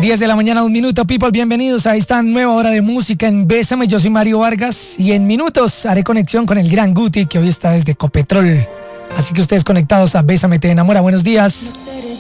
10 de la mañana, 1 minuto, people, bienvenidos a esta nueva hora de música en Bésame. Yo soy Mario Vargas y en minutos haré conexión con el gran Guti, que hoy está desde Copetrol. Así que ustedes conectados a Bésame Te Enamora. Buenos días.